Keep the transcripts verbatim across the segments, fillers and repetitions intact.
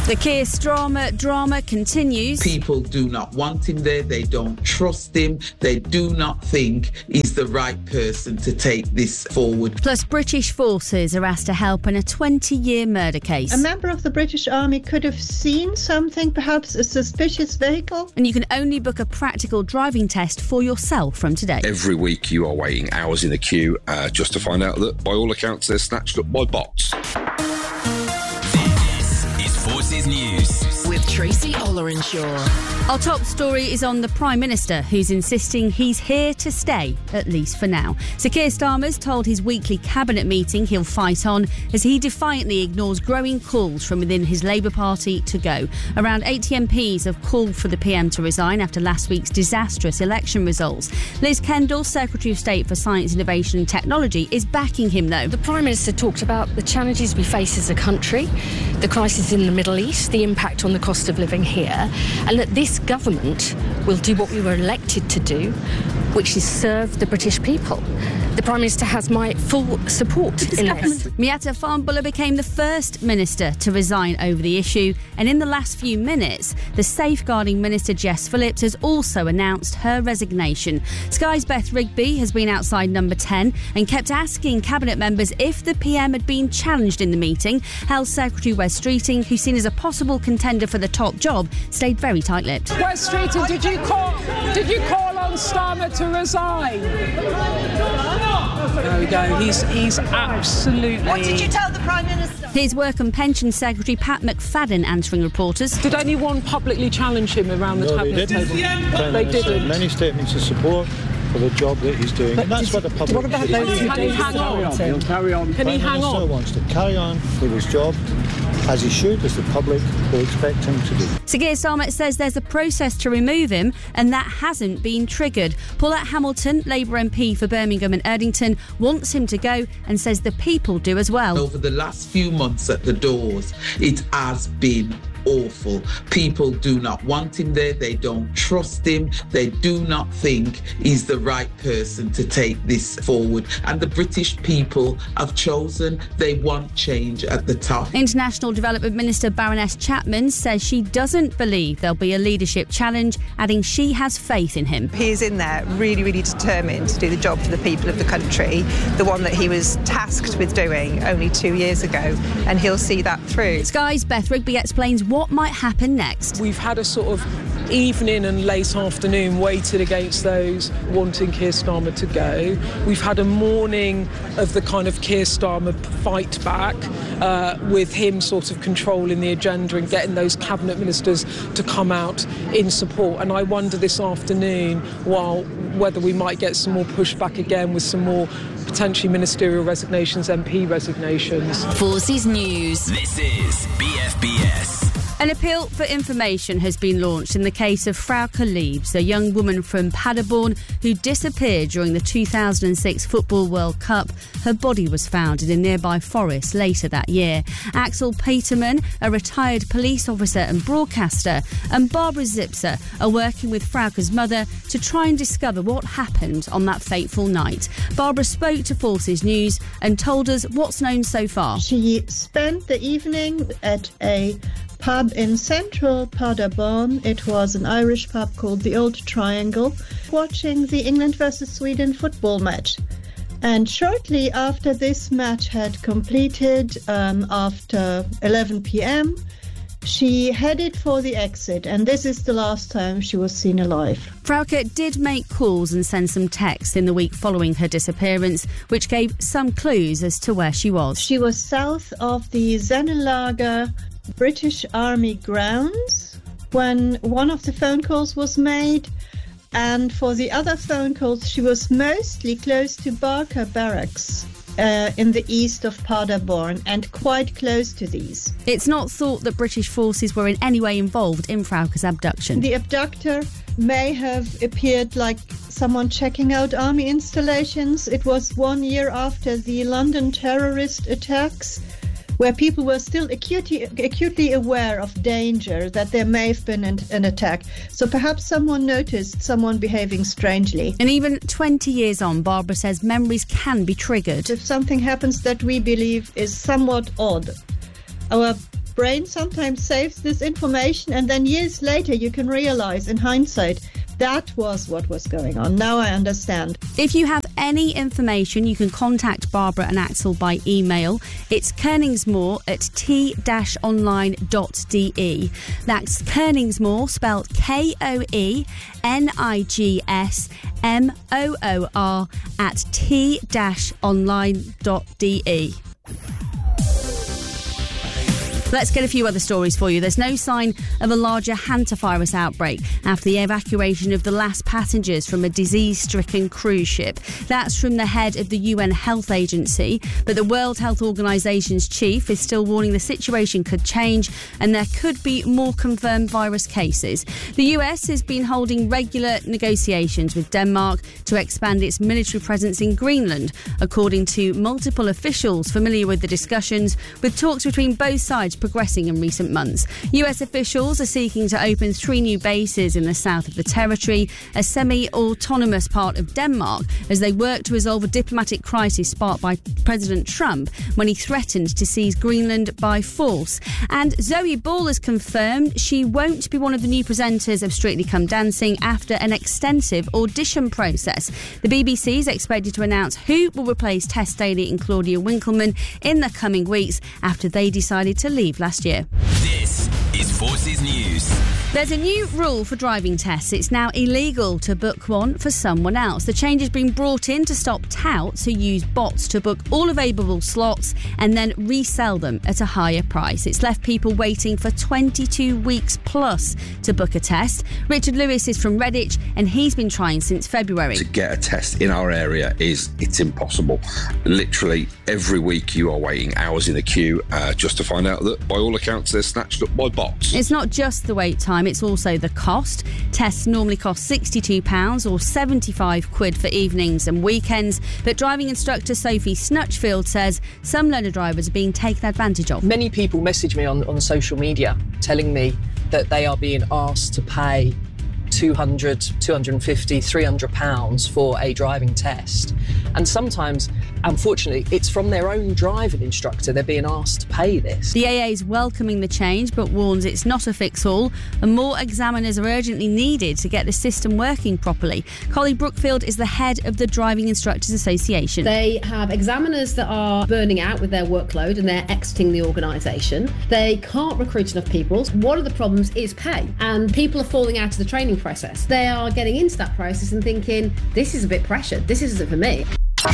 The Keir Starmer drama continues. People do not want him there. They don't trust him. They do not think he's the right person to take this forward. Plus, British forces are asked to help in a twenty-year murder case. A member of the British Army could have seen something, perhaps a suspicious vehicle. And you can only book a practical driving test for yourself from today. Every week you are waiting hours in the queue uh, just to find out that, by all accounts, they're snatched up by bots. Forces News with Tracy Ollerenshaw. Our top story is on the Prime Minister, who's insisting he's here to stay, at least for now. Sir Keir Starmer's told his weekly cabinet meeting he'll fight on as he defiantly ignores growing calls from within his Labour Party to go. Around eighty M Ps have called for the P M to resign after last week's disastrous election results. Liz Kendall, Secretary of State for Science, Innovation and Technology, is backing him, though. The Prime Minister talked about the challenges we face as a country, the crisis in the Middle East, the impact on the cost of living here, and that this government will do what we were elected to do, which is serve the British people. The Prime Minister has my full support in this. Miatta Fahnbulleh became the first minister to resign over the issue, and in the last few minutes, the Safeguarding Minister Jess Phillips has also announced her resignation. Sky's Beth Rigby has been outside number ten and kept asking cabinet members if the P M had been challenged in the meeting. Health Secretary Wes Streeting, who's seen as a possible contender for the top job, stayed very tight-lipped. Wes Streeting, did you call? Did you call on Starmer to resign? There we go. He's he's absolutely. What did you tell the Prime Minister? Here's Work and Pension Secretary Pat McFadden answering reporters. Did anyone publicly challenge him around the no, cabinet they table? didn't. They didn't. Many statements of support for the job that he's doing, But and that's did, what the public. What about those Can he hang on? He'll carry on. Can he hang on? Prime Minister wants to carry on with his job, as he should, as the public will expect him to do. Sir Keir Starmer says there's a process to remove him, and that hasn't been triggered. Paulette Hamilton, Labour M P for Birmingham and Erdington, wants him to go and says the people do as well. Over the last few months at the doors, it has been awful. People do not want him there. They don't trust him. They do not think he's the right person to take this forward. And the British people have chosen. They want change at the top. International Development Minister Baroness Chapman says she doesn't believe there'll be a leadership challenge, adding she has faith in him. He is in there really, really determined to do the job for the people of the country, the one that he was tasked with doing only two years ago, and he'll see that through. Sky's Beth Rigby explains what might happen next. We've had a sort of evening and late afternoon weighted against those wanting Keir Starmer to go. We've had a morning of the kind of Keir Starmer fight back, uh, with him sort of controlling the agenda and getting those cabinet ministers to come out in support. And I wonder this afternoon, while whether we might get some more pushback again with some more potentially ministerial resignations, M P resignations. Forces News. This is B F B S. An appeal for information has been launched in the case of Frauke Liebs, a young woman from Paderborn who disappeared during the two thousand six Football World Cup. Her body was found in a nearby forest later that year. Axel Peterman, a retired police officer and broadcaster, and Barbara Zipser are working with Frauke's mother to try and discover what happened on that fateful night. Barbara spoke to Forces News and told us what's known so far. She spent the evening at a pub in central Paderborn. It was an Irish pub called the Old Triangle, watching the England versus Sweden football match. And shortly after this match had completed, um, after eleven p.m, she headed for the exit, and this is the last time she was seen alive. Frauke did make calls and send some texts in the week following her disappearance, which gave some clues as to where she was. She was south of the Sennelager British Army grounds when one of the phone calls was made, and for the other phone calls she was mostly close to Barker Barracks uh, in the east of Paderborn, and quite close to these. It's not thought that British forces were in any way involved in Frauke's abduction. The abductor may have appeared like someone checking out army installations. It was one year after the London terrorist attacks, where people were still acutely, acutely aware of danger, that there may have been an, an attack. So perhaps someone noticed someone behaving strangely. And even twenty years on, Barbara says memories can be triggered. If something happens that we believe is somewhat odd, our brain sometimes saves this information, and then years later you can realize in hindsight that was what was going on. Now I understand. If you have any information, you can contact Barbara and Axel by email. It's Koenigsmoor at t dash online dot d e. That's Koenigsmoor, spelled K O E N I G S M O O R, at t dash online dot d e. Let's get a few other stories for you. There's no sign of a larger hantavirus outbreak after the evacuation of the last passengers from a disease-stricken cruise ship. That's from the head of the U N Health Agency. But the World Health Organization's chief is still warning the situation could change and there could be more confirmed virus cases. The U S has been holding regular negotiations with Denmark to expand its military presence in Greenland, according to multiple officials familiar with the discussions, with talks between both sides progressing in recent months. U S officials are seeking to open three new bases in the south of the territory, a semi-autonomous part of Denmark, as they work to resolve a diplomatic crisis sparked by President Trump when he threatened to seize Greenland by force. And Zoe Ball has confirmed she won't be one of the new presenters of Strictly Come Dancing after an extensive audition process. The B B C is expected to announce who will replace Tess Daly and Claudia Winkleman in the coming weeks after they decided to leave last year. This is Forces News. There's a new rule for driving tests. It's now illegal to book one for someone else. The change has been brought in to stop touts who use bots to book all available slots and then resell them at a higher price. It's left people waiting for twenty-two weeks plus to book a test. Richard Lewis is from Redditch and he's been trying since February. To get a test in our area is it's impossible. Literally every week you are waiting hours in a queue uh, just to find out that by all accounts they're snatched up by bots. It's not just the wait time, it's also the cost. Tests normally cost sixty-two pounds or seventy-five quid for evenings and weekends, but driving instructor Sophie Snutchfield says some learner drivers are being taken advantage of. Many people message me on, on social media telling me that they are being asked to pay two hundred, two hundred fifty, three hundred pounds for a driving test. And sometimes, unfortunately, it's from their own driving instructor. They're being asked to pay this. The A A is welcoming the change but warns it's not a fix-all and more examiners are urgently needed to get the system working properly. Collie Brookfield is the head of the Driving Instructors Association. They have examiners that are burning out with their workload and they're exiting the organisation. They can't recruit enough people. One of the problems is pay, and people are falling out of the training process. They are getting into that process and thinking, this is a bit pressured, this isn't for me.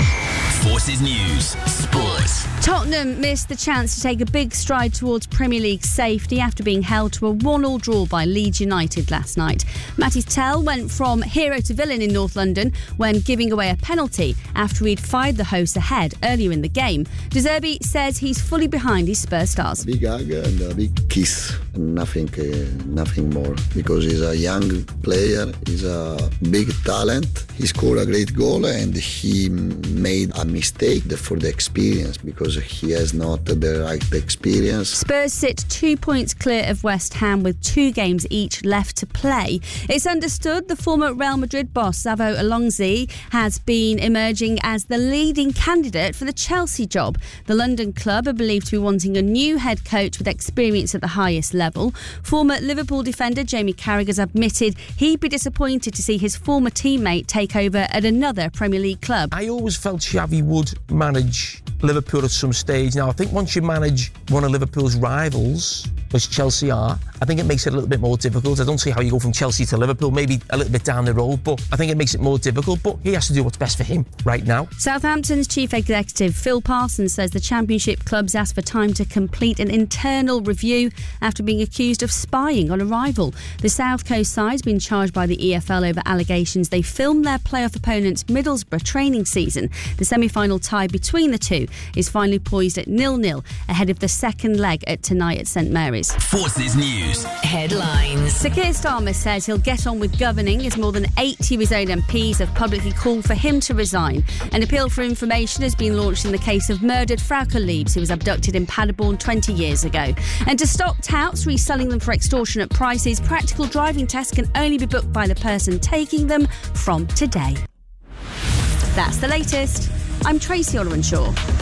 Forces News Sports. Tottenham missed the chance to take a big stride towards Premier League safety after being held to a one-all draw by Leeds United last night. Matty Tell went from hero to villain in North London when giving away a penalty after he'd fired the hosts ahead earlier in the game. De Zerbi says he's fully behind his Spurs stars. Big hug and a big kiss, nothing, uh, nothing more, because he's a young player, he's a big talent. He scored a great goal and he made a mistake for the experience because he has not the right experience. Spurs sit two points clear of West Ham with two games each left to play. It's understood the former Real Madrid boss Xavi Alonso has been emerging as the leading candidate for the Chelsea job. The London club are believed to be wanting a new head coach with experience at the highest level. Former Liverpool defender Jamie Carragher has admitted he'd be disappointed to see his former teammate take over at another Premier League club. I always felt Xavi would manage Liverpool at some stage. Now, I think once you manage one of Liverpool's rivals, which Chelsea are, I think it makes it a little bit more difficult. I don't see how you go from Chelsea to Liverpool, maybe a little bit down the road, but I think it makes it more difficult. But he has to do what's best for him right now. Southampton's chief executive Phil Parsons says the Championship clubs asked for time to complete an internal review after being accused of spying on a rival. The South Coast side's been charged by the E F L over allegations they filmed their playoff opponent's Middlesbrough training season. The semi-final tie between the two is finally poised at nil-nil ahead of the second leg at tonight at St Mary's. Forces News Headlines. Sir Keir Starmer says he'll get on with governing as more than eighty of his own M Ps have publicly called for him to resign. An appeal for information has been launched in the case of murdered Frauke Liebs, who was abducted in Paderborn twenty years ago. And to stop touts reselling them for extortionate prices, practical driving tests can only be booked by the person taking them from today. That's the latest. I'm Tracy Ollerenshaw.